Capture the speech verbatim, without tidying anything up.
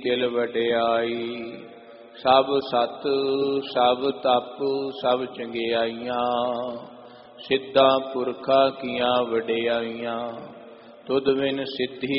ਕਿਲ ਵਡਿਆਈ। ਸਭ ਸਤ ਸਭ ਤਪ ਸਭ ਚੰਗਿਆਈਆਂ, ਸਿੱਧਾਂ ਪੁਰਖਾਂ ਕੀਆਂ ਵਡਿਆਈਆਂ। ਤੁਧ ਬਿਨ ਸਿੱਧੀ